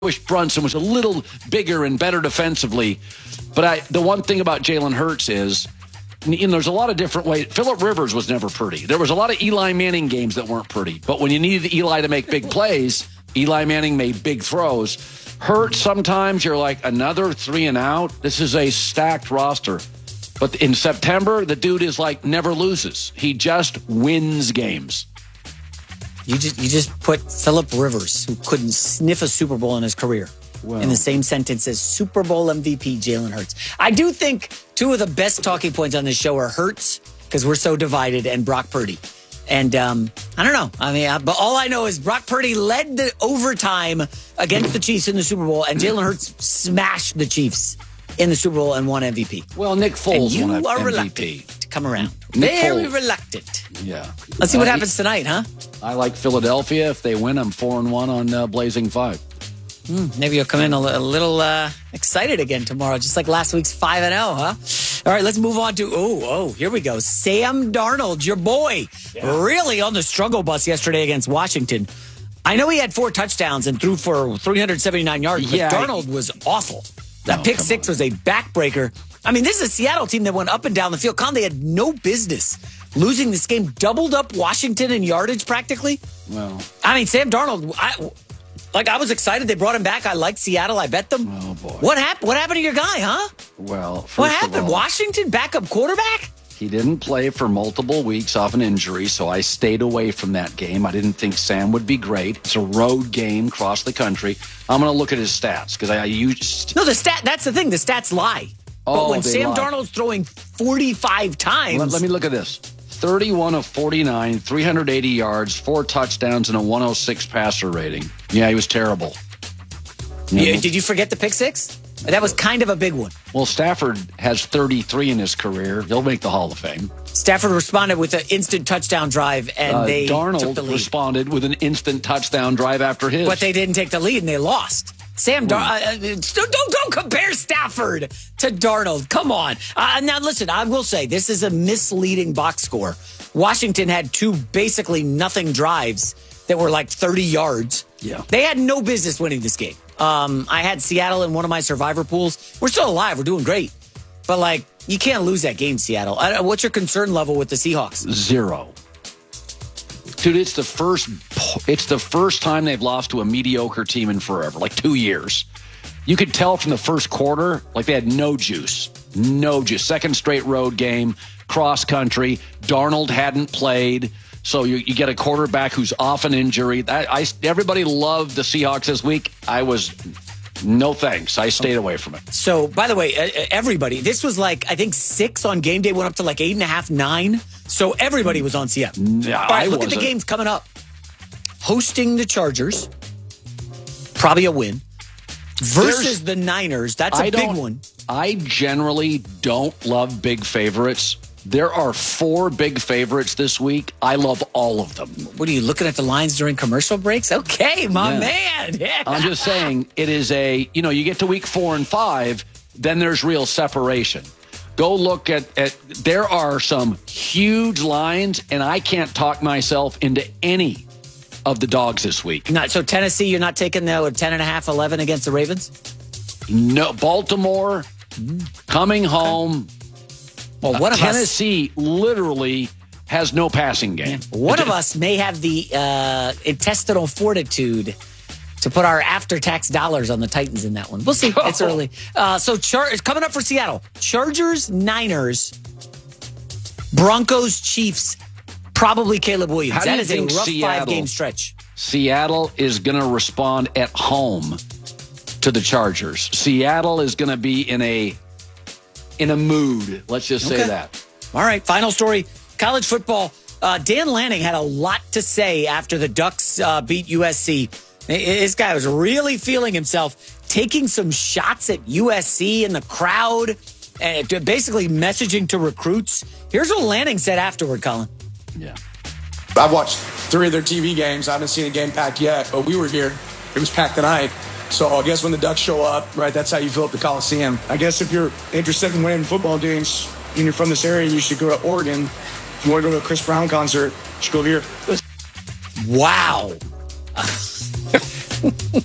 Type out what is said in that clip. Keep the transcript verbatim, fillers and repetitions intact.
wish Brunson was a little bigger and better defensively. But I, the one thing about Jalen Hurts is, you know, there's a lot of different ways. Phillip Rivers was never pretty. There was a lot of Eli Manning games that weren't pretty. But when you needed Eli to make big plays, Eli Manning made big throws. Hurts, sometimes you're like, another three and out? This is a stacked roster. But in September, the dude is like never loses. He just wins games. You just you just put Phillip Rivers, who couldn't sniff a Super Bowl in his career, well, in the same sentence as Super Bowl M V P Jalen Hurts. I do think two of the best talking points on this show are Hurts, because we're so divided, and Brock Purdy. And um, I don't know. I mean, I, but all I know is Brock Purdy led the overtime against the Chiefs in the Super Bowl, and Jalen Hurts smashed the Chiefs in the Super Bowl and won M V P. Well, Nick Foles and won you are M V P. Reluctant to come around. Nick Very Foles. reluctant. Yeah. Let's see what uh, happens tonight, huh? I like Philadelphia. If they win, I'm four and one on uh, Blazing Five. Mm, maybe you'll come in a, a little uh, excited again tomorrow, just like last week's five and zero, huh? All right, let's move on to oh oh here we go. Sam Darnold, your boy, yeah. really on the struggle bus yesterday against Washington. I know he had four touchdowns and threw for three hundred seventy-nine yards, but yeah, Darnold was awful. That oh, pick six on. was a backbreaker. I mean, this is a Seattle team that went up and down the field. Con, they had no business losing this game. Doubled up Washington in yardage practically. Well, I mean, Sam Darnold, I, like I was excited they brought him back. I liked Seattle. I bet them. Oh boy, what happened? What happened to your guy, huh? Well, first what happened? Of all, Washington backup quarterback. He didn't play for multiple weeks off an injury, so I stayed away from that game. I didn't think Sam would be great. It's a road game across the country. I'm going to look at his stats because I, I used. No, the stat. That's the thing. The stats lie. Oh, but when Sam lie. Darnold's throwing forty-five times, let, let me look at this: thirty-one of forty-nine, three hundred eighty yards, four touchdowns, and a one oh six passer rating. Yeah, he was terrible. Yeah, did you forget the pick six? That was kind of a big one. Well, Stafford has thirty-three in his career. He'll make the Hall of Fame. Stafford responded with an instant touchdown drive, and uh, they Darnold took the lead. responded with an instant touchdown drive after his. But they didn't take the lead, and they lost. Sam Dar- uh, don't, don't compare Stafford to Darnold. Come on. Uh, now, listen, I will say this is a misleading box score. Washington had two basically nothing drives that were like thirty yards. Yeah. They had no business winning this game. Um, I had Seattle in one of my survivor pools. We're still alive. We're doing great. But, like, you can't lose that game, Seattle. Uh, what's your concern level with the Seahawks? Zero. Dude, it's the first it's the first time they've lost to a mediocre team in forever, like two years. You could tell from the first quarter, like they had no juice. No juice. Second straight road game, cross country. Darnold hadn't played. So you, you get a quarterback who's off an injury. I, I, everybody loved the Seahawks this week. I was, no thanks. I stayed away from it. So, by the way, uh, everybody, this was like, I think six on game day, went up to like eight and a half, nine. So everybody was on Seattle. No, All right, I look wasn't. at the games coming up. Hosting the Chargers, probably a win. Versus There's, the Niners, that's a I big don't- one. I generally don't love big favorites. There are four big favorites this week. I love all of them. What are you looking at the lines during commercial breaks? Okay, my Yeah. man. Yeah. I'm just saying it is a, you know, you get to week four and five, then there's real separation. Go look at, at there are some huge lines, and I can't talk myself into any of the dogs this week. Not, so Tennessee, you're not taking the ten and a half, eleven against the Ravens? No, Baltimore coming home. Well, one Uh, of Tennessee us, literally has no passing game. one of us may have the uh, intestinal fortitude to put our after-tax dollars on the Titans in that one. We'll see. It's early. Uh, so Char- it's coming up for Seattle. Chargers, Niners, Broncos, Chiefs, probably Caleb Williams. How do That you is a think rough Seattle- five-game stretch. Seattle is going to respond at home to the Chargers. Seattle is going to be in a in a mood. Let's just say Okay. that. All right, final story. College football. Uh, Dan Lanning had a lot to say after the Ducks uh, beat U S C. This guy was really feeling himself, taking some shots at U S C in the crowd, and basically messaging to recruits. Here's what Lanning said afterward, Colin. Yeah. I've watched three of their T V games. I haven't seen a game packed yet, but we were here. It was packed tonight. So I guess when the Ducks show up, right, that's how you fill up the Coliseum. I guess if you're interested in winning football games and you're from this area, you should go to Oregon. If you want to go to a Chris Brown concert, you should go over here. Wow.